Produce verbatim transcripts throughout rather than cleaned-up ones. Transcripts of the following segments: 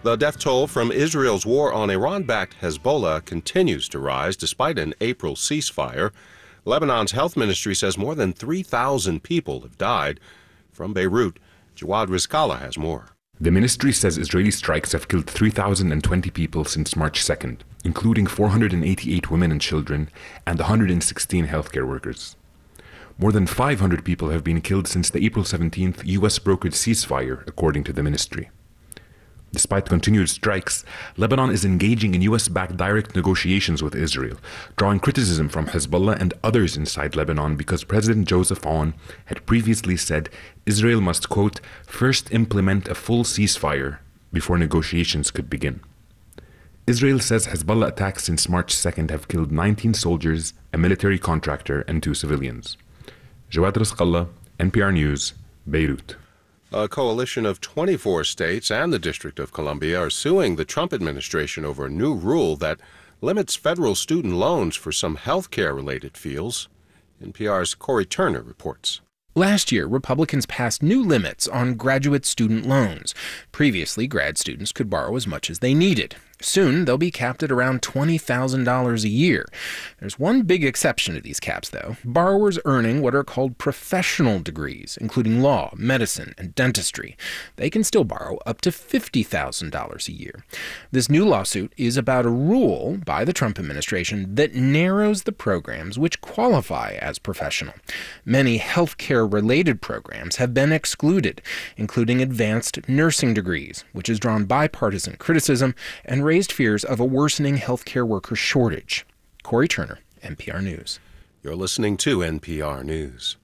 The death toll from Israel's war on Iran-backed Hezbollah continues to rise despite an April ceasefire. Lebanon's health ministry says more than three thousand people have died. From Beirut, Jawad Rizkallah has more. The ministry says Israeli strikes have killed three thousand twenty people since March second, including four hundred eighty-eight women and children and one hundred sixteen healthcare workers. More than five hundred people have been killed since the April seventeenth U S brokered ceasefire, according to the ministry. Despite continued strikes, Lebanon is engaging in U S-backed direct negotiations with Israel, drawing criticism from Hezbollah and others inside Lebanon because President Joseph Aoun had previously said Israel must, quote, first implement a full ceasefire before negotiations could begin. Israel says Hezbollah attacks since March second have killed nineteen soldiers, a military contractor, and two civilians. Jawad Rizkallah, N P R News, Beirut. A coalition of twenty-four states and the District of Columbia are suing the Trump administration over a new rule that limits federal student loans for some healthcare-related fields. N P R's Corey Turner reports. Last year, Republicans passed new limits on graduate student loans. Previously, grad students could borrow as much as they needed. Soon, they'll be capped at around twenty thousand dollars a year. There's one big exception to these caps, though. Borrowers earning what are called professional degrees, including law, medicine, and dentistry. They can still borrow up to fifty thousand dollars a year. This new lawsuit is about a rule by the Trump administration that narrows the programs which qualify as professional. Many healthcare-related programs have been excluded, including advanced nursing degrees, which has drawn bipartisan criticism and raised fears of a worsening healthcare worker shortage. Corey Turner, N P R News. You're listening to N P R News.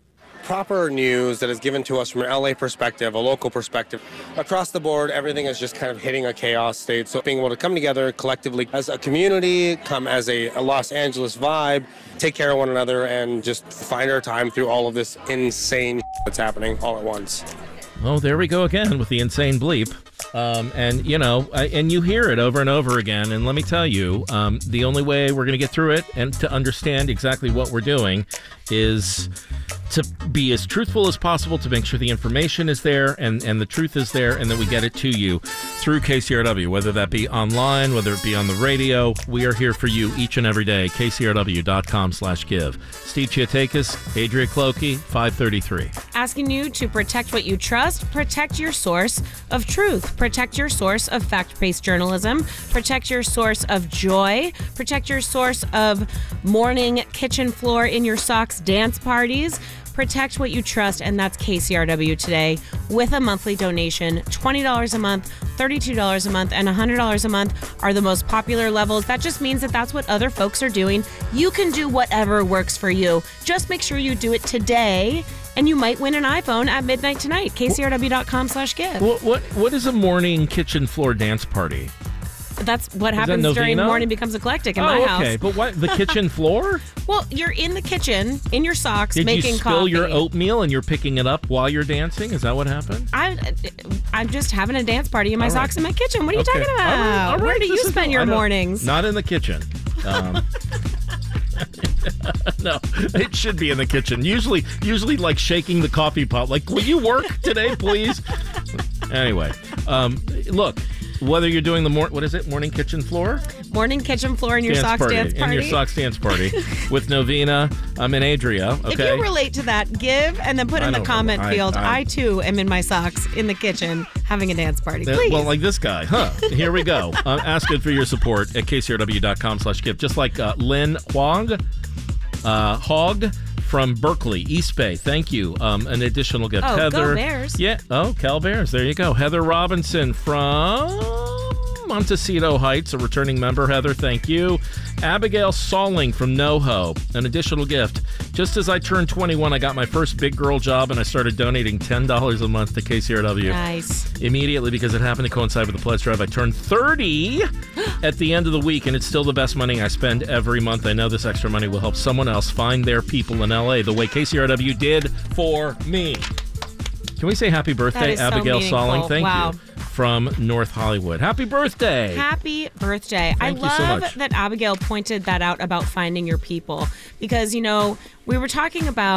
Proper news that is given to us from an L A perspective, a local perspective. Across the board, everything is just kind of hitting a chaos state. So being able to come together collectively as a community, come as a, a Los Angeles vibe, take care of one another, and just find our time through all of this insane that's happening all at once. Oh, there we go again with the insane bleep. Um, and, you know, I, and you hear it over and over again. And let me tell you, um, the only way we're going to get through it and to understand exactly what we're doing is to be as truthful as possible, to make sure the information is there and, and the truth is there, and that we get it to you through K C R W, whether that be online, whether it be on the radio. We are here for you each and every day. K C R W dot com slash give. Steve Chiatakis, Adria Clokey, five thirty-three. Asking you to protect what you trust, protect your source of truth, protect your source of fact-based journalism, protect your source of joy, protect your source of morning kitchen floor in your socks dance parties. Protect what you trust, and that's K C R W today with a monthly donation. twenty dollars a month, thirty-two dollars a month, and one hundred dollars a month are the most popular levels. That just means that that's what other folks are doing. You can do whatever works for you. Just make sure you do it today, and you might win an iPhone at midnight tonight. K C R W dot com slash give. What, what, what is a morning kitchen floor dance party? That's what is happens that during Morning Becomes Eclectic in oh, my house. okay. But what, the kitchen floor? Well, you're in the kitchen, in your socks, Did making coffee. Did you spill coffee. your oatmeal and you're picking it up while you're dancing? Is that what happened? I, I'm just having a dance party in my all socks right. in my kitchen. What are you okay. talking about? All right. All right. Where do this you spend is, your mornings? Not in the kitchen. Um, no, it should be in the kitchen. Usually, usually like shaking the coffee pot. Like, will you work today, please? Anyway, um, look. Whether you're doing the mor- what is it, morning kitchen floor? Morning kitchen floor in your dance socks party. dance party. In your socks dance party with Novena um, and Adria. Okay. If you relate to that, give and then put I in the comment I, field. I, I too am in my socks in the kitchen having a dance party. Please. Well, like this guy, huh? Here we go. Uh, ask it for your support at K C R W dot com slash give. Just like uh, Lynn Huang, uh, Hogg. From Berkeley, East Bay. Thank you. Um, an additional gift. Oh, Heather. go Bears. Yeah. Oh, Cal Bears. There you go. Heather Robinson from Montecito Heights, a returning member. Heather, thank you. Abigail Salling from NoHo, an additional gift. Just as I turned twenty-one, I got my first big girl job, and I started donating ten dollars a month to K C R W. Nice. Immediately, because it happened to coincide with the pledge drive. I turned thirty at the end of the week, and it's still the best money I spend every month. I know this extra money will help someone else find their people in L A the way K C R W did for me. Can we say happy birthday, Abigail so Salling? Thank wow. you. From North Hollywood. Happy birthday. Happy birthday. Thank I you so love much. that Abigail pointed that out about finding your people because, you know, we were talking about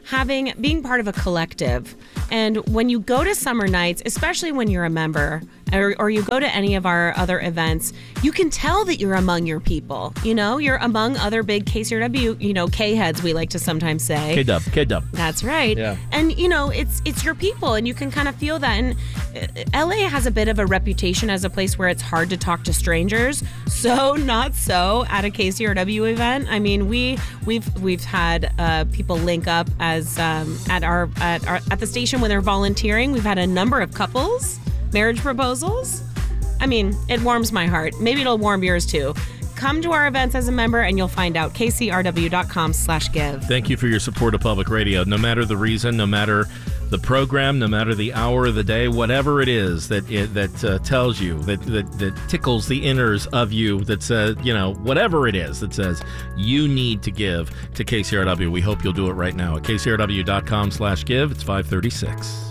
having being part of a collective. And when you go to summer nights, especially when you're a member, or, or you go to any of our other events, you can tell that you're among your people. You know, you're among other big K C R W, you know, K-heads, we like to sometimes say. K-dub, K-dub. That's right. Yeah. And, you know, it's it's your people, and you can kind of feel that. And uh, L A has a bit of a reputation as a place where it's hard to talk to strangers. So not so at a K C R W event. I mean, we we've we've had uh, people link up as um, at our at our at the station when they're volunteering. We've had a number of couples marriage proposals. I mean, it warms my heart. Maybe it'll warm yours too. Come to our events as a member and you'll find out. K C R W dot com slash give. Thank you for your support of public radio. No matter the reason, no matter the program, no matter the hour of the day, whatever it is that it, that uh, tells you, that, that that tickles the inners of you, that says, you know, whatever it is that says you need to give to K C R W. We hope you'll do it right now at K C R W dot com slash give. It's five thirty-six.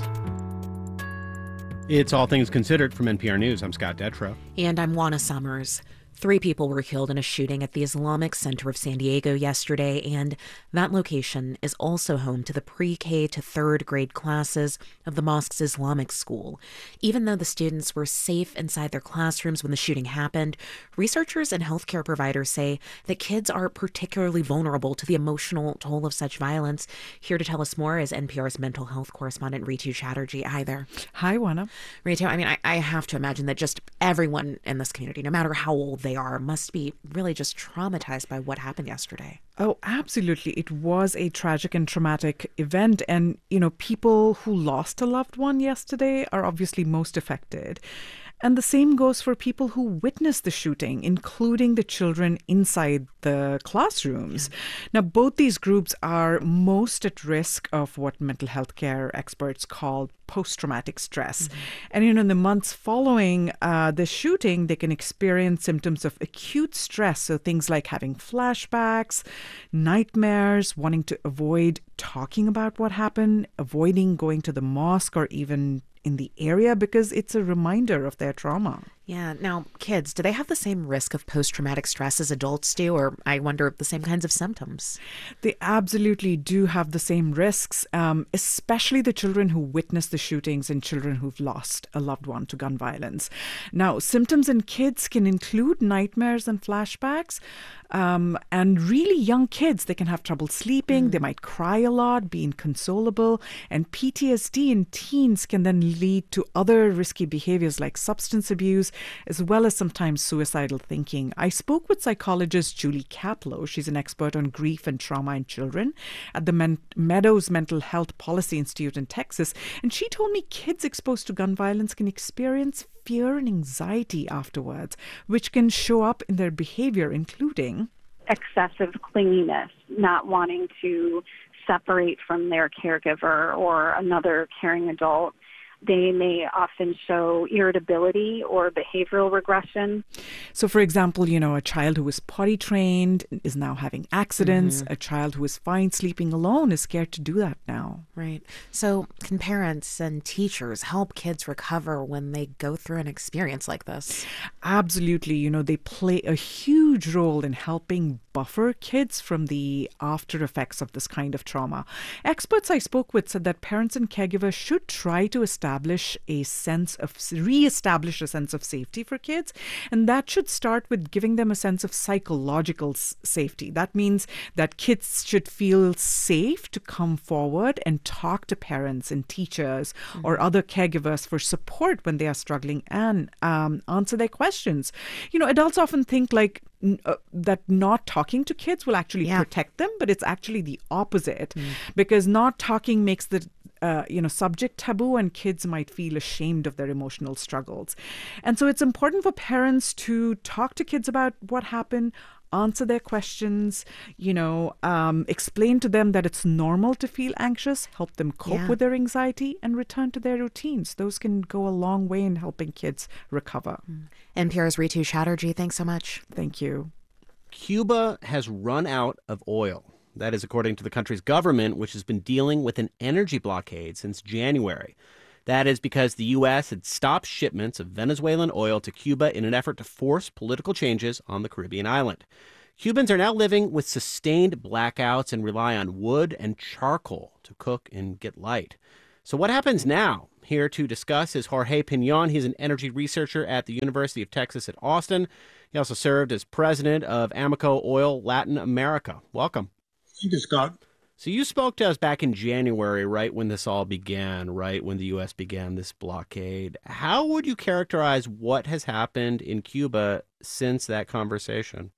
It's All Things Considered from N P R News. I'm Scott Detrow. And I'm Juana Summers. Three people were killed in a shooting at the Islamic Center of San Diego yesterday, and that location is also home to the pre-K to third grade classes of the mosque's Islamic school. Even though the students were safe inside their classrooms when the shooting happened, researchers and healthcare providers say that kids are particularly vulnerable to the emotional toll of such violence. Here to tell us more is N P R's mental health correspondent Ritu Chatterjee. Hi there. Hi, Juana. Ritu, I mean, I, I have to imagine that just everyone in this community, no matter how old they are, must be really just traumatized by what happened yesterday. Oh, absolutely. It was a tragic and traumatic event. And, you know, people who lost a loved one yesterday are obviously most affected. And the same goes for people who witnessed the shooting, including the children inside the classrooms. Yeah. Now, both these groups are most at risk of what mental health care experts call post-traumatic stress. Mm-hmm. And, you know, in the months following uh, the shooting, they can experience symptoms of acute stress. So things like having flashbacks, nightmares, wanting to avoid talking about what happened, avoiding going to the mosque or even in the area because it's a reminder of their trauma. Yeah. Now, kids, do they have the same risk of post-traumatic stress as adults do, or I wonder the same kinds of symptoms? They absolutely do have the same risks, um, especially the children who witnessed the shootings and children who've lost a loved one to gun violence. Now, symptoms in kids can include nightmares and flashbacks. Um, and really young kids, they can have trouble sleeping. Mm. They might cry a lot, be inconsolable. And P T S D in teens can then lead to other risky behaviors like substance abuse, as well as sometimes suicidal thinking. I spoke with psychologist Julie Kaplow. She's an expert on grief and trauma in children at the Men- Meadows Mental Health Policy Institute in Texas. And she told me kids exposed to gun violence can experience fear and anxiety afterwards, which can show up in their behavior, including excessive clinginess, not wanting to separate from their caregiver or another caring adult. They may often show irritability or behavioral regression. So, for example, you know, a child who is potty trained is now having accidents. Mm-hmm. A child who is fine sleeping alone is scared to do that now. Right. So can parents and teachers help kids recover when they go through an experience like this? Absolutely. You know, they play a huge role in helping buffer kids from the after effects of this kind of trauma. Experts I spoke with said that parents and caregivers should try to establish a sense of, re-establish a sense of safety for kids. And that should start with giving them a sense of psychological s- safety. That means that kids should feel safe to come forward and talk to parents and teachers mm-hmm. or other caregivers for support when they are struggling and um, answer their questions. You know, adults often think like, Uh, that not talking to kids will actually yeah. protect them, but it's actually the opposite mm. because not talking makes the uh, you know subject taboo, and kids might feel ashamed of their emotional struggles. And so it's important for parents to talk to kids about what happened, answer their questions, you know, um, explain to them that it's normal to feel anxious, help them cope yeah. with their anxiety, and return to their routines. Those can go a long way in helping kids recover. Mm. N P R's Ritu Chatterjee, thanks so much. Thank you. Cuba has run out of oil. That is according to the country's government, which has been dealing with an energy blockade since January. That is because the U S had stopped shipments of Venezuelan oil to Cuba in an effort to force political changes on the Caribbean island. Cubans are now living with sustained blackouts and rely on wood and charcoal to cook and get light. So what happens now? Here to discuss is Jorge Pinon. He's an energy researcher at the University of Texas at Austin. He also served as president of Amoco Oil Latin America. Welcome. Thank you, Scott. So you spoke to us back in January, right when this all began, right when the U S began this blockade. How would you characterize what has happened in Cuba since that conversation?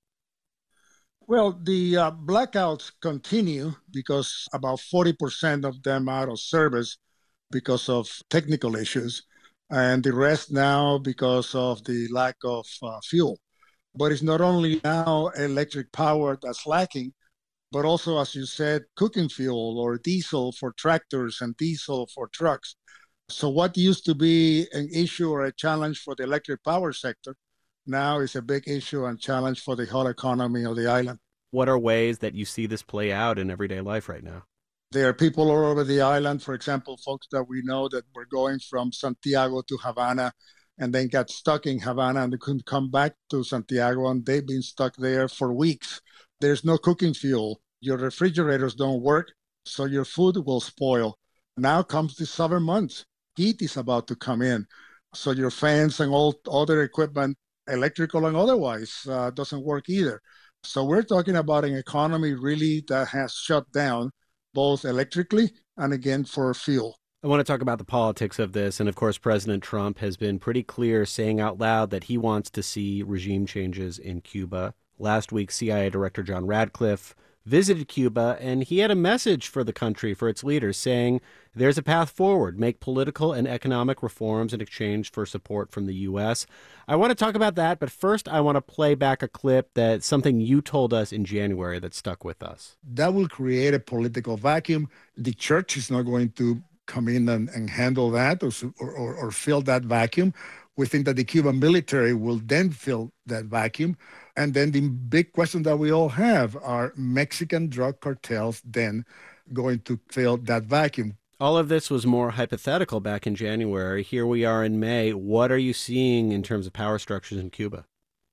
Well, the uh, blackouts continue because about forty percent of them are out of service because of technical issues, and the rest now because of the lack of uh, fuel. But it's not only now electric power that's lacking, but also, as you said, cooking fuel or diesel for tractors and diesel for trucks. So what used to be an issue or a challenge for the electric power sector now is a big issue and challenge for the whole economy of the island. What are ways that you see this play out in everyday life right now? There are people all over the island, for example, folks that we know that were going from Santiago to Havana and then got stuck in Havana and they couldn't come back to Santiago, and they've been stuck there for weeks. There's no cooking fuel. Your refrigerators don't work, so your food will spoil. Now comes the summer months. Heat is about to come in. So your fans and all other equipment, electrical and otherwise, uh, doesn't work either. So we're talking about an economy really that has shut down both electrically and again for fuel. I want to talk about the politics of this. And of course, President Trump has been pretty clear, saying out loud that he wants to see regime changes in Cuba. Last week, C I A Director John Radcliffe visited Cuba, and he had a message for the country, for its leaders, saying there's a path forward, make political and economic reforms in exchange for support from the U S. I want to talk about that, but first I want to play back a clip that's something you told us in January that stuck with us. That will create a political vacuum. The church is not going to come in and, and handle that or, or, or fill that vacuum. We think that the Cuban military will then fill that vacuum. And then the big question that we all have, are Mexican drug cartels then going to fill that vacuum? All of this was more hypothetical back in January. Here we are in May. What are you seeing in terms of power structures in Cuba?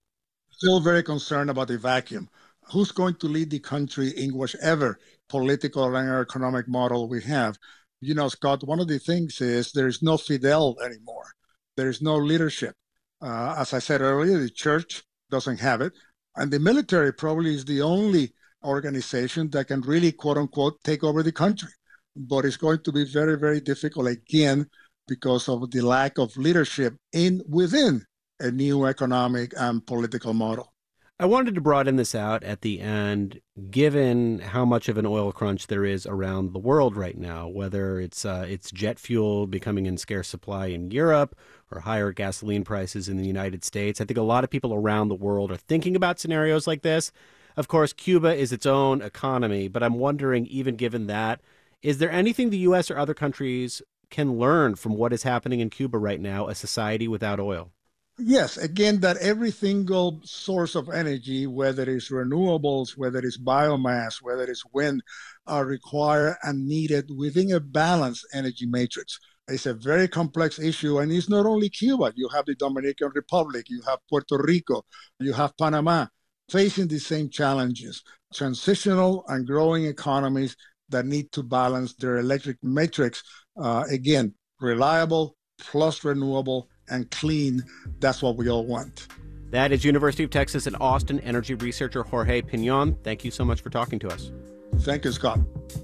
Still very concerned about the vacuum. Who's going to lead the country in whichever political and economic model we have? You know, Scott, one of the things is there is no Fidel anymore. There is no leadership. Uh, as I said earlier, the church doesn't have it. And the military probably is the only organization that can really, quote unquote, take over the country. But it's going to be very, very difficult again because of the lack of leadership in within a new economic and political model. I wanted to broaden this out at the end, given how much of an oil crunch there is around the world right now, whether it's uh, it's jet fuel becoming in scarce supply in Europe or higher gasoline prices in the United States. I think a lot of people around the world are thinking about scenarios like this. Of course, Cuba is its own economy, but I'm wondering, even given that, is there anything the U S or other countries can learn from what is happening in Cuba right now, a society without oil? Yes, again, that every single source of energy, whether it's renewables, whether it's biomass, whether it's wind, are required and needed within a balanced energy matrix. It's a very complex issue, and it's not only Cuba. You have the Dominican Republic, you have Puerto Rico, you have Panama, facing the same challenges, transitional and growing economies that need to balance their electric matrix. Uh, again, reliable plus renewable and clean. That's what we all want. That is University of Texas at Austin energy researcher Jorge Pinon. Thank you so much for talking to us. Thank you, Scott.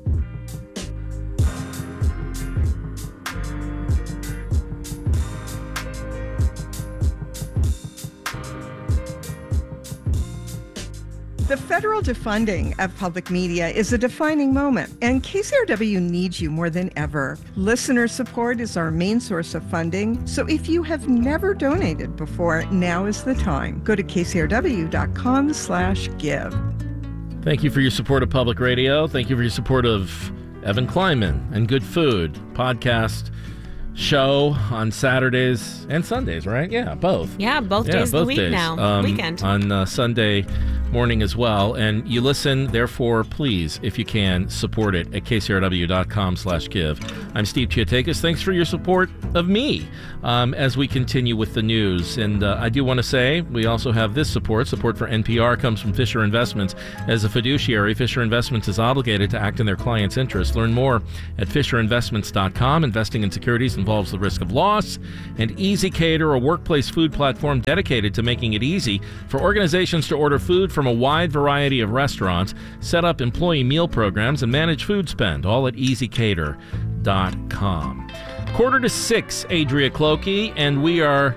The federal defunding of public media is a defining moment, and K C R W needs you more than ever. Listener support is our main source of funding, so if you have never donated before, now is the time. Go to k c r w dot com slash give. Thank you for your support of public radio. Thank you for your support of Evan Kleinman and Good Food podcast show on Saturdays and Sundays, right? Yeah, both. Yeah, both yeah, days both of the week days. now. Um, Weekend. On uh, Sunday, morning as well. And you listen, therefore, please, if you can, support it at k c r w dot com slash give. I'm Steve Chiotakis. Thanks for your support of me um, as we continue with the news. And uh, I do want to say we also have this support. Support for N P R comes from Fisher Investments. As a fiduciary, Fisher Investments is obligated to act in their clients' interest. Learn more at fisher investments dot com. Investing in securities involves the risk of loss. And EasyCater, a workplace food platform dedicated to making it easy for organizations to order food from a wide variety of restaurants, set up employee meal programs, and manage food spend, all at easy cater dot com. Quarter to six, Adria Clokey, and we are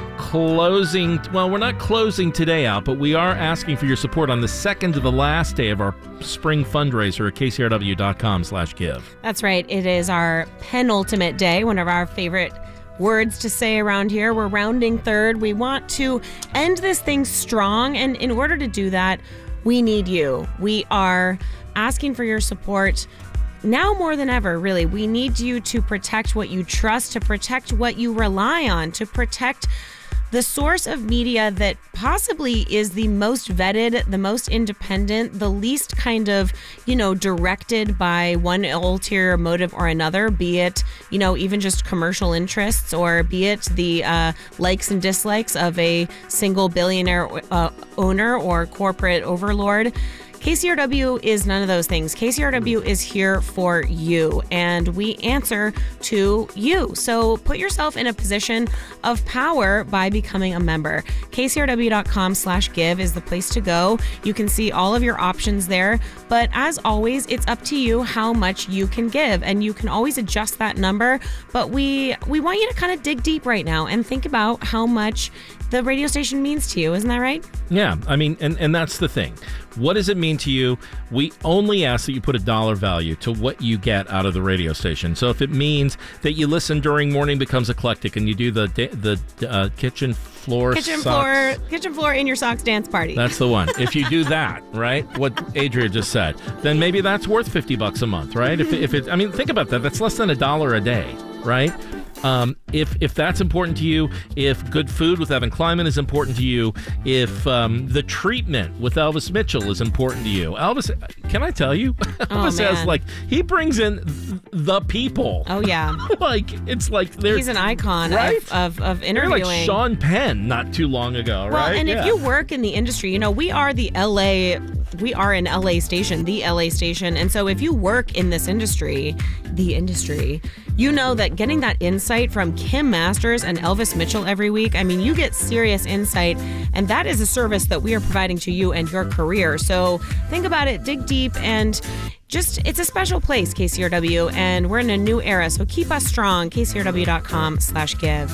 closing, well, we're not closing today out, but we are asking for your support on the second to the last day of our spring fundraiser at k c r w dot com slash give. That's right. It is our penultimate day, one of our favorite words to say around here. We're rounding third. We want to end this thing strong, and in order to do that, we need you. We are asking for your support now more than ever, really. We need you to protect what you trust, to protect what you rely on, to protect the source of media that possibly is the most vetted, the most independent, the least kind of, you know, directed by one ulterior motive or another, be it, you know, even just commercial interests, or be it the uh, likes and dislikes of a single billionaire uh, owner or corporate overlord. K C R W is none of those things. K C R W is here for you, and we answer to you. So put yourself in a position of power by becoming a member. k c r w dot com slash give is the place to go. You can see all of your options there, but as always, it's up to you how much you can give, and you can always adjust that number. But we we want you to kind of dig deep right now and think about how much the radio station means to you. Isn't that right? Yeah, I mean, and, and that's the thing. What does it mean to you? We only ask that you put a dollar value to what you get out of the radio station. So if it means that you listen during Morning Becomes Eclectic and you do the the uh, kitchen floor kitchen socks, floor kitchen floor in your socks dance party. That's the one. If you do that, right? What Adria just said, then maybe that's worth fifty bucks a month, right? If if it, I mean, think about that. That's less than a dollar a day, right? Um, if if that's important to you, if good food with Evan Kleiman is important to you, if um, the treatment with Elvis Mitchell is important to you, Elvis, can I tell you? Elvis oh, has like he brings in the people. Oh yeah, like it's like they're he's an icon, right? of, of of interviewing. They're like Sean Penn not too long ago, well, right? And yeah. if you work in the industry, you know we are the L A. We are an L A station, the L A station, and so if you work in this industry, the industry, you know that getting that insight from Kim Masters and Elvis Mitchell every week, I mean, you get serious insight, and that is a service that we are providing to you and your career. So think about it, dig deep, and just, it's a special place, K C R W, and we're in a new era, so keep us strong, k c r w dot com slash give.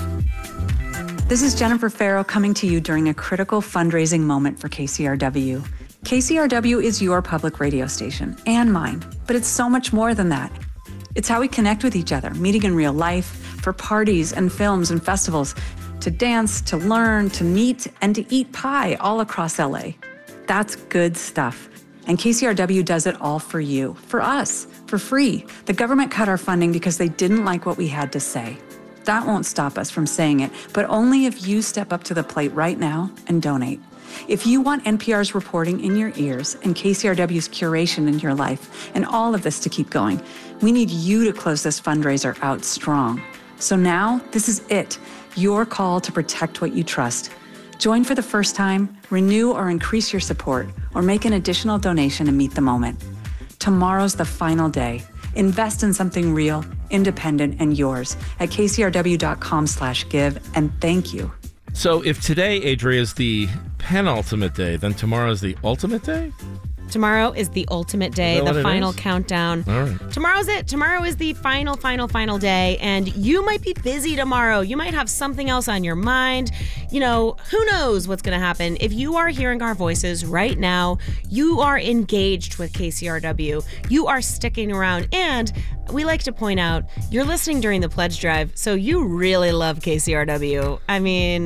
This is Jennifer Farrow coming to you during a critical fundraising moment for K C R W. K C R W is your public radio station, and mine, but it's so much more than that. It's how we connect with each other, meeting in real life, for parties and films and festivals, to dance, to learn, to meet, and to eat pie all across L A. That's good stuff. And K C R W does it all for you, for us, for free. The government cut our funding because they didn't like what we had to say. That won't stop us from saying it, but only if you step up to the plate right now and donate. If you want N P R's reporting in your ears and K C R W's curation in your life and all of this to keep going, we need you to close this fundraiser out strong. So now, this is it, your call to protect what you trust. Join for the first time, renew or increase your support, or make an additional donation and meet the moment. Tomorrow's the final day. Invest in something real, independent, and yours at k c r w dot com slash give, and thank you. So if today, Adria, is the penultimate day, then tomorrow's the ultimate day? Tomorrow is the ultimate day, the final countdown. All right. Tomorrow's it. Tomorrow is the final, final, final day. And you might be busy tomorrow. You might have something else on your mind. You know, who knows what's going to happen. If you are hearing our voices right now, you are engaged with K C R W. You are sticking around. And we like to point out, you're listening during the pledge drive, so you really love K C R W. I mean,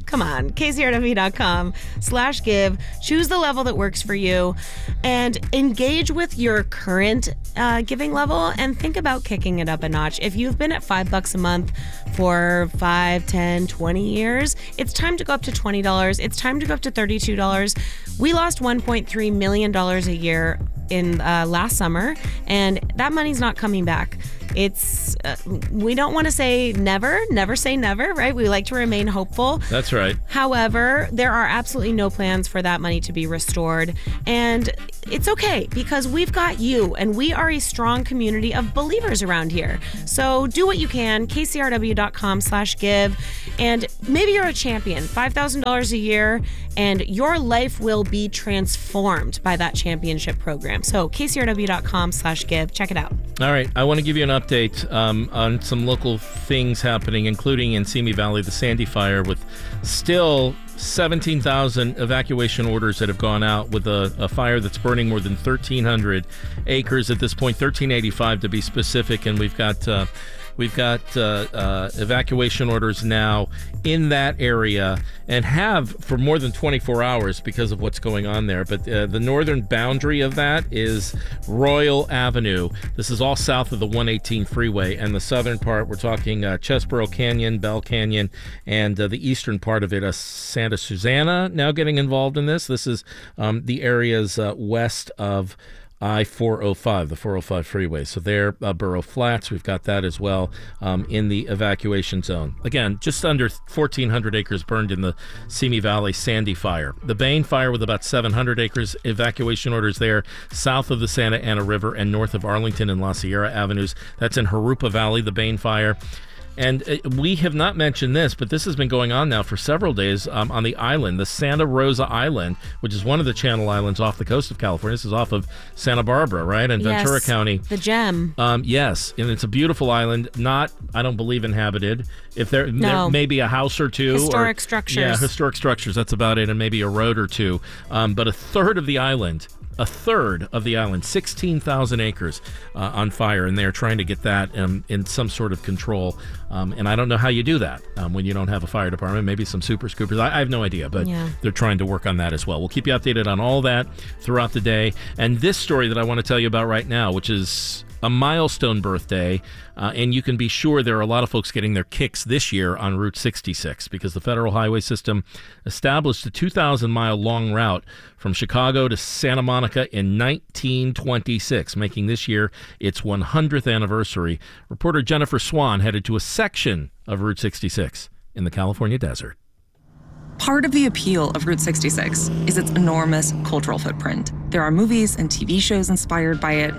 Come on, kcrw.com slash give. Choose the level that works for you and engage with your current uh, giving level and think about kicking it up a notch. If you've been at five bucks a month for five, ten, twenty years, it's time to go up to twenty dollars. It's time to go up to thirty-two dollars. We lost one point three million dollars a year in uh, last summer, and that money's not coming back. It's, uh, we don't want to say never, never say never, right? We like to remain hopeful. That's right. However, there are absolutely no plans for that money to be restored. And it's okay because we've got you and we are a strong community of believers around here. So do what you can, kcrw.com slash give. And maybe you're a champion, five thousand dollars a year, and your life will be transformed by that championship program. So kcrw.com slash give. Check it out. All right. I want to give you an update um, on some local things happening, including in Simi Valley, the Sandy Fire, with still seventeen thousand evacuation orders that have gone out with a, a fire that's burning more than thirteen hundred acres at this point, thirteen eighty-five to be specific. And we've got uh, we've got uh, uh, evacuation orders now in that area and have for more than twenty-four hours because of what's going on there. But uh, the northern boundary of that is Royal Avenue. This is all south of the one eighteen freeway, and the southern part, we're talking uh, Chesborough Canyon, Bell Canyon, and uh, the eastern part of it, uh, Santa Susana, now getting involved in this. This is um, the areas uh, west of I four oh five, the four oh five freeway. So there, uh, Borough Flats, we've got that as well um, in the evacuation zone. Again, just under fourteen hundred acres burned in the Simi Valley Sandy Fire. The Bain Fire with about seven hundred acres, evacuation orders there south of the Santa Ana River and north of Arlington and La Sierra Avenues. That's in Jurupa Valley, the Bain Fire. And we have not mentioned this, but this has been going on now for several days um, on the island, the Santa Rosa Island, which is one of the Channel Islands off the coast of California. This is off of Santa Barbara, right, in yes, Ventura County. The gem. Um, yes, and it's a beautiful island, not, I don't believe, inhabited. If there, no. there may be a house or two. Historic or, structures. Yeah, historic structures, that's about it, and maybe a road or two. Um, but a third of the island A third of the island, sixteen thousand acres uh, on fire, and they're trying to get that um, in some sort of control. Um, and I don't know how you do that um, when you don't have a fire department, maybe some super scoopers. I, I have no idea, but yeah. they're trying to work on that as well. We'll keep you updated on all that throughout the day. And this story that I want to tell you about right now, which is a milestone birthday, uh, and you can be sure there are a lot of folks getting their kicks this year on Route sixty-six because the Federal Highway System established a two thousand mile long route from Chicago to Santa Monica in nineteen twenty-six, making this year its one hundredth anniversary. Reporter Jennifer Swan headed to a section of Route sixty-six in the California desert. Part of the appeal of Route sixty-six is its enormous cultural footprint. There are movies and T V shows inspired by it.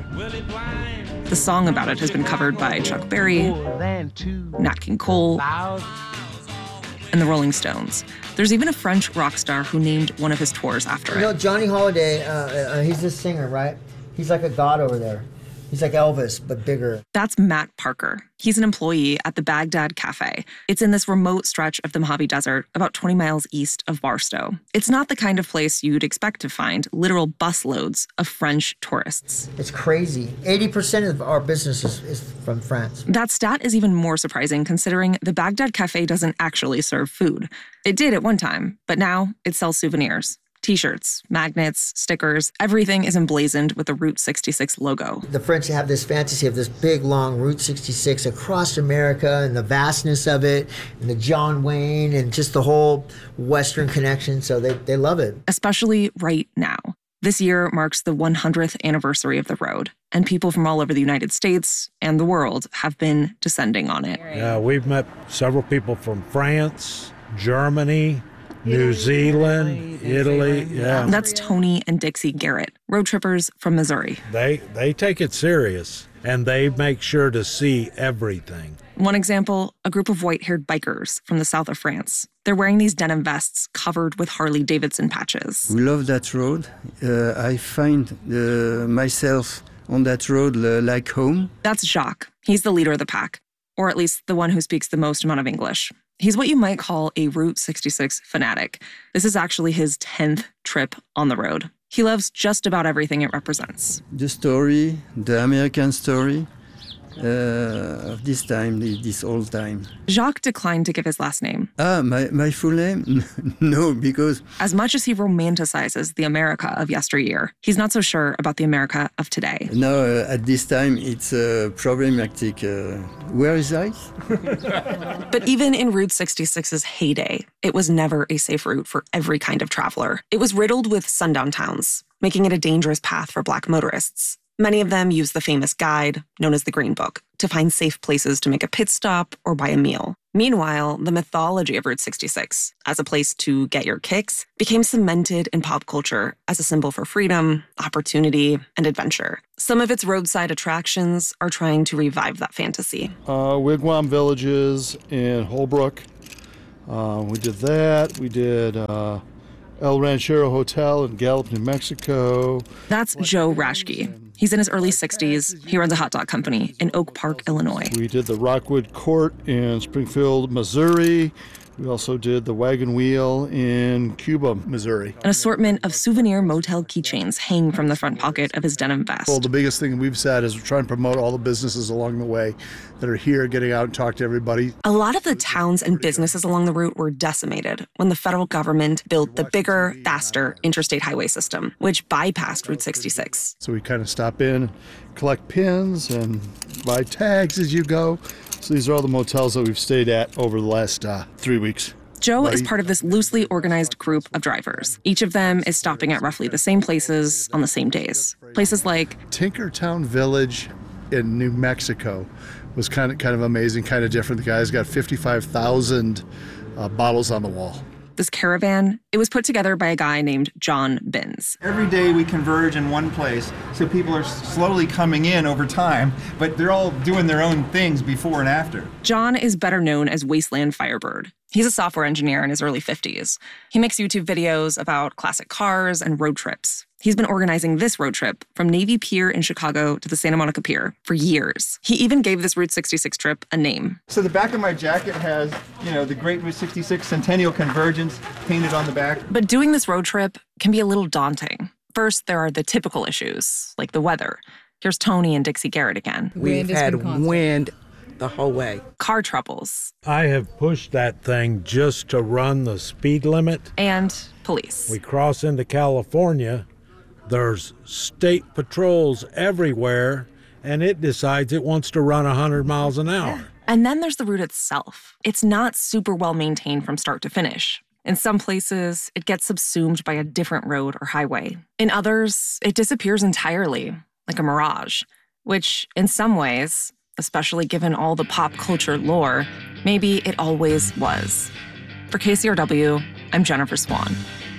The song about it has been covered by Chuck Berry, Nat King Cole, and the Rolling Stones. There's even a French rock star who named one of his tours after you it. You know, Johnny Holiday, uh, uh, he's this singer, right? He's like a god over there. He's like Elvis, but bigger. That's Matt Parker. He's an employee at the Baghdad Cafe. It's in this remote stretch of the Mojave Desert, about twenty miles east of Barstow. It's not the kind of place you'd expect to find literal busloads of French tourists. It's crazy. eighty percent of our business is, is from France. That stat is even more surprising considering the Baghdad Cafe doesn't actually serve food. It did at one time, but now it sells souvenirs. T-shirts, magnets, stickers, everything is emblazoned with the Route sixty-six logo. The French have this fantasy of this big, long Route sixty-six across America and the vastness of it and the John Wayne and just the whole Western connection, so they, they love it. Especially right now. This year marks the one hundredth anniversary of the road, and people from all over the United States and the world have been descending on it. Yeah, we've met several people from France, Germany, New Zealand, Italy, yeah. That's Tony and Dixie Garrett, road trippers from Missouri. They they take it serious, and they make sure to see everything. One example, a group of white-haired bikers from the south of France. They're wearing these denim vests covered with Harley-Davidson patches. We love that road. Uh, I find uh, myself on that road uh, like home. That's Jacques. He's the leader of the pack, or at least the one who speaks the most amount of English. He's what you might call a Route sixty-six fanatic. This is actually his tenth trip on the road. He loves just about everything it represents. The story, the American story, uh, of this time, this old time. Jacques declined to give his last name. Ah, my, my full name? No, because... As much as he romanticizes the America of yesteryear, he's not so sure about the America of today. No, uh, at this time, it's uh, problematic. Uh, where is I? But even in Route sixty-six's heyday, it was never a safe route for every kind of traveler. It was riddled with sundown towns, making it a dangerous path for Black motorists. Many of them use the famous guide, known as the Green Book, to find safe places to make a pit stop or buy a meal. Meanwhile, the mythology of Route sixty-six, as a place to get your kicks, became cemented in pop culture as a symbol for freedom, opportunity, and adventure. Some of its roadside attractions are trying to revive that fantasy. Uh, Wigwam Villages in Holbrook. Uh, we did that. We did uh, El Ranchero Hotel in Gallup, New Mexico. That's Joe Raschke. He's in his early sixties. He runs a hot dog company in Oak Park, Illinois. We did the Rockwood Court in Springfield, Missouri. We also did the Wagon Wheel in Cuba, Missouri. An assortment of souvenir motel keychains hang from the front pocket of his denim vest. Well, the biggest thing we've said is we're trying to promote all the businesses along the way that are here, getting out and talk to everybody. A lot of the towns and businesses along the route were decimated when the federal government built the bigger, faster interstate highway system, which bypassed Route sixty-six. So we kind of stop in, collect pins, and buy tags as you go. So these are all the motels that we've stayed at over the last uh, three weeks. Joe Right. is part of this loosely organized group of drivers. Each of them is stopping at roughly the same places on the same days. Places like Tinkertown Village in New Mexico was kind of kind of amazing, kind of different. The guy's got fifty-five thousand uh, bottles on the wall. this caravan. It was put together by a guy named John Binns. Every day we converge in one place, so people are slowly coming in over time, but they're all doing their own things before and after. John is better known as Wasteland Firebird. He's a software engineer in his early fifties. He makes YouTube videos about classic cars and road trips. He's been organizing this road trip from Navy Pier in Chicago to the Santa Monica Pier for years. He even gave this Route sixty-six trip a name. So the back of my jacket has, you know, the Great Route sixty-six Centennial Convergence painted on the back. But doing this road trip can be a little daunting. First, there are the typical issues, like the weather. Here's Tony and Dixie Garrett again. We've had wind the whole way. Car troubles. I have pushed that thing just to run the speed limit. And police. We cross into California. There's state patrols everywhere, and it decides it wants to run one hundred miles an hour. And then there's the route itself. It's not super well maintained from start to finish. In some places, it gets subsumed by a different road or highway. In others, it disappears entirely, like a mirage, which in some ways, especially given all the pop culture lore, maybe it always was. For K C R W, I'm Jennifer Swan.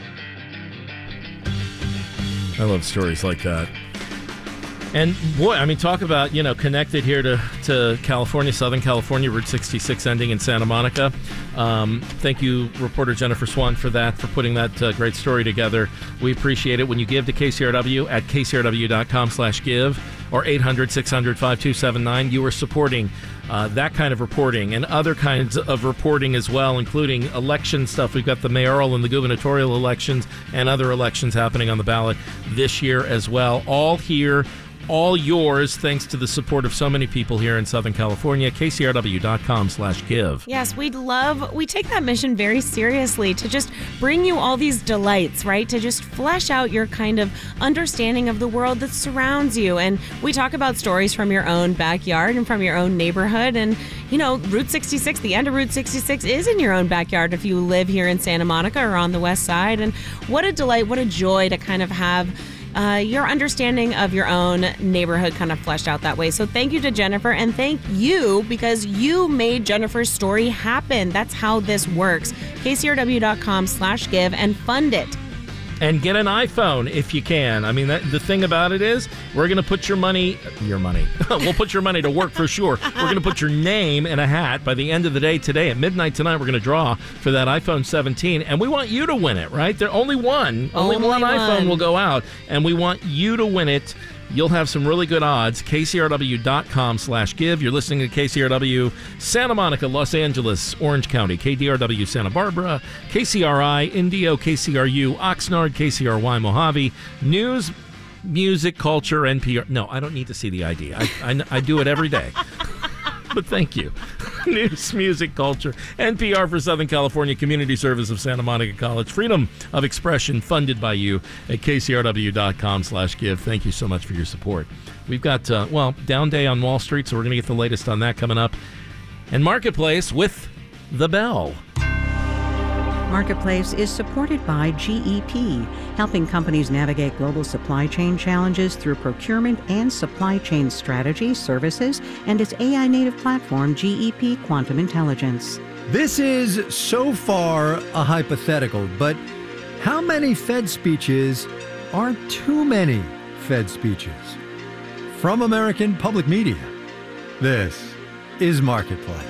I love stories like that. And boy, I mean, talk about, you know, connected here to, to California, Southern California, Route sixty-six ending in Santa Monica. Um, thank you, reporter Jennifer Swan, for that, for putting that uh, great story together. We appreciate it. When you give to K C R W at k c r w dot com slash give or eight hundred, six hundred, five two seven nine, you are supporting uh, that kind of reporting and other kinds of reporting as well, including election stuff. We've got the mayoral and the gubernatorial elections and other elections happening on the ballot this year as well. All here, all yours, thanks to the support of so many people here in Southern California. k c r w dot com slash give. Yes, we'd love, we take that mission very seriously to just bring you all these delights, right? To just flesh out your kind of understanding of the world that surrounds you. And we talk about stories from your own backyard and from your own neighborhood. And, you know, Route sixty-six, the end of Route sixty-six is in your own backyard if you live here in Santa Monica or on the west side. And what a delight, what a joy to kind of have Uh, your understanding of your own neighborhood kind of fleshed out that way. So thank you to Jennifer, and thank you because you made Jennifer's story happen. That's how this works. k c r w dot com slash give and fund it. And get an iPhone if you can. I mean, that, the thing about it is, we're going to put your money, your money, we'll put your money to work for sure. We're going to put your name in a hat by the end of the day today. At midnight tonight, we're going to draw for that iPhone seventeen. And we want you to win it, right? There only one. Only, Only one, one iPhone will go out. And we want you to win it. You'll have some really good odds. k c r w dot com slash give. You're listening to K C R W Santa Monica, Los Angeles, Orange County, K D R W Santa Barbara, K C R I Indio, K C R U Oxnard, K C R Y Mojave. News music, culture, N P R. No, I don't need to see the I D. I, I, I do it every day. But thank you. News, music, culture, N P R for Southern California Community Service of Santa Monica College. Freedom of expression funded by you at kcrw.com slash give. Thank you so much for your support. We've got, uh, well, Down Day on Wall Street, so we're going to get the latest on that coming up. And Marketplace with The Bell. Marketplace is supported by G E P, helping companies navigate global supply chain challenges through procurement and supply chain strategy, services, and its A I-native platform, G E P Quantum Intelligence. This is so far a hypothetical, but how many Fed speeches are too many Fed speeches? From American Public Media, this is Marketplace.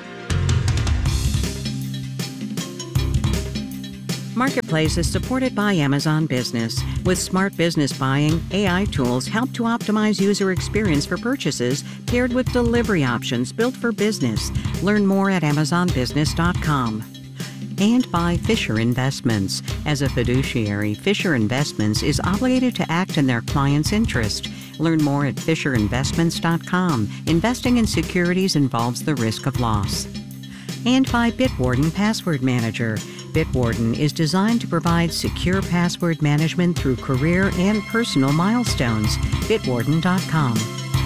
Marketplace is supported by Amazon Business. With smart business buying, A I tools help to optimize user experience for purchases, paired with delivery options built for business. Learn more at amazon business dot com. And by Fisher Investments. As a fiduciary, Fisher Investments is obligated to act in their client's interest. Learn more at fisher investments dot com. Investing in securities involves the risk of loss. And by Bitwarden Password Manager. Bitwarden is designed to provide secure password management through career and personal milestones. bitwarden dot com.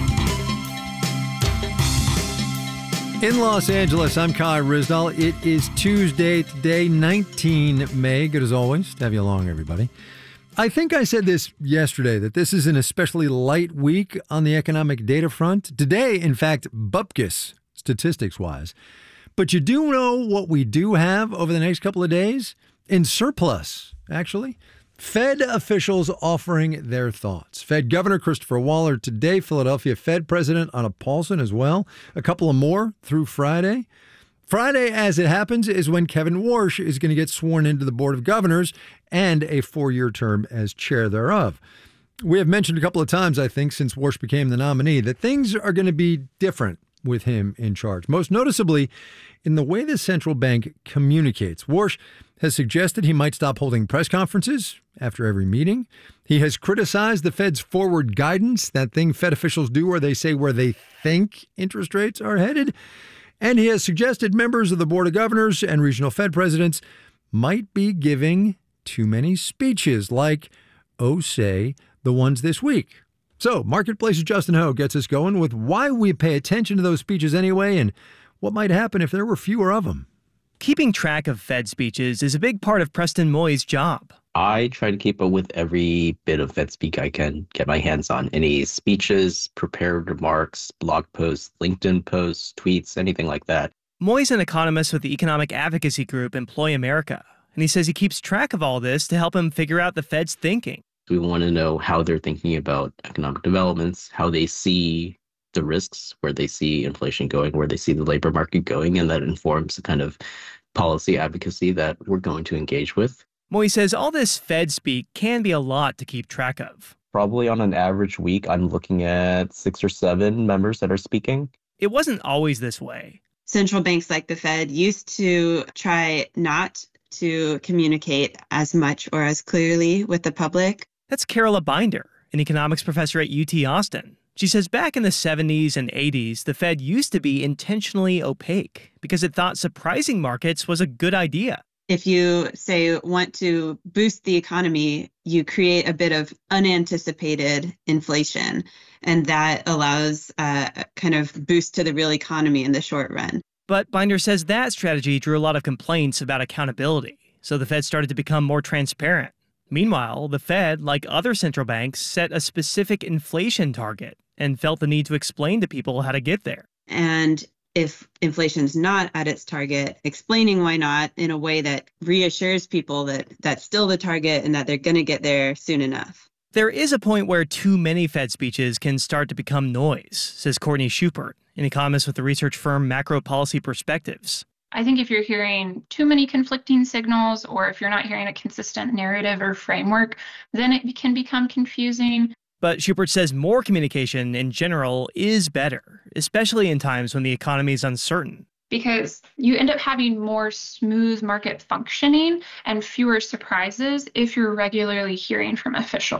In Los Angeles, I'm Kai Ryssdal. It is Tuesday today, nineteenth of May. Good as always to have you along, everybody. I think I said this yesterday, that this is an especially light week on the economic data front. Today, in fact, bupkis, statistics-wise. But you do know what we do have over the next couple of days? In surplus, actually. Fed officials offering their thoughts. Fed Governor Christopher Waller today, Philadelphia Fed President Anna Paulson as well. A couple of more through Friday. Friday, as it happens, is when Kevin Warsh is going to get sworn into the Board of Governors and a four-year term as chair thereof. We have mentioned a couple of times, I think, since Warsh became the nominee, that things are going to be different with him in charge. Most noticeably, in the way the central bank communicates. Warsh has suggested he might stop holding press conferences after every meeting. He has criticized the Fed's forward guidance, that thing Fed officials do where they say where they think interest rates are headed. And he has suggested members of the Board of Governors and regional Fed presidents might be giving too many speeches, like, oh, say, the ones this week. So, Marketplace's Justin Ho gets us going with why we pay attention to those speeches anyway and what might happen if there were fewer of them. Keeping track of Fed speeches is a big part of Preston Moy's job. I try to keep up with every bit of Fed speak I can get my hands on. Any speeches, prepared remarks, blog posts, LinkedIn posts, tweets, anything like that. Moy's an economist with the economic advocacy group Employ America, and he says he keeps track of all this to help him figure out the Fed's thinking. We want to know how they're thinking about economic developments, how they see the risks, where they see inflation going, where they see the labor market going, and that informs the kind of policy advocacy that we're going to engage with. Moy says all this Fed speak can be a lot to keep track of. Probably on an average week, I'm looking at six or seven members that are speaking. It wasn't always this way. Central banks like the Fed used to try not to communicate as much or as clearly with the public. That's Carola Binder, an economics professor at U T Austin. She says back in the seventies and eighties, the Fed used to be intentionally opaque because it thought surprising markets was a good idea. If you, say, want to boost the economy, you create a bit of unanticipated inflation, and that allows a kind of boost to the real economy in the short run. But Binder says that strategy drew a lot of complaints about accountability, so the Fed started to become more transparent. Meanwhile, the Fed, like other central banks, set a specific inflation target and felt the need to explain to people how to get there. And if inflation's not at its target, explaining why not in a way that reassures people that that's still the target and that they're going to get there soon enough. There is a point where too many Fed speeches can start to become noise, says Courtney Schubert, an economist with the research firm Macro Policy Perspectives. I think if you're hearing too many conflicting signals, or if you're not hearing a consistent narrative or framework, then it can become confusing. But Schubert says more communication in general is better, especially in times when the economy is uncertain. Because you end up having more smooth market functioning and fewer surprises if you're regularly hearing from officials.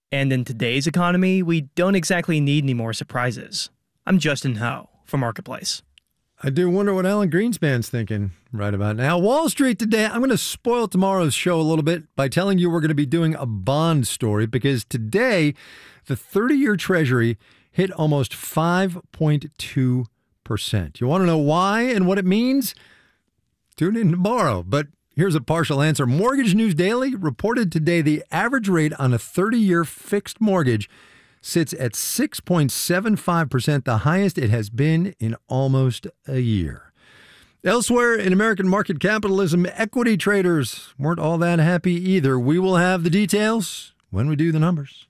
And in today's economy, we don't exactly need any more surprises. I'm Justin Ho for Marketplace. I do wonder what Alan Greenspan's thinking right about now. Wall Street today, I'm going to spoil tomorrow's show a little bit by telling you we're going to be doing a bond story because today the thirty-year Treasury hit almost five point two percent. You want to know why and what it means? Tune in tomorrow. But here's a partial answer. Mortgage News Daily reported today the average rate on a thirty-year fixed mortgage sits at six point seven five percent, the highest it has been in almost a year. Elsewhere in American market capitalism, equity traders weren't all that happy either. We will have the details when we do the numbers.